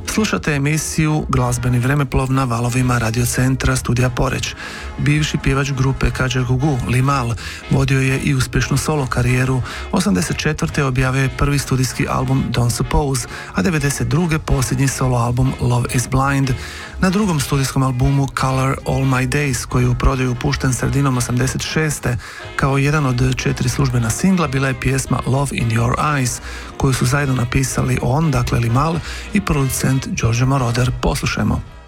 Slušate emisiju Glazbeni vremeplov na valovima radiocentra Studija Poreč. Bivši pjevač grupe Kađa Gugu, Limal, vodio je i uspješnu solo karijeru. 1984. objavio je prvi studijski album Don't Suppose, a 1992. posljednji solo album Love is Blind. Na drugom studijskom albumu Color All My Days, koji je u prodaju pušten sredinom 1986. kao jedan od 4 službena singla, bila je pjesma Love in Your Eyes, koju su zajedno napisali on, dakle Limal, i producent Giorgio Moroder. Poslušajmo.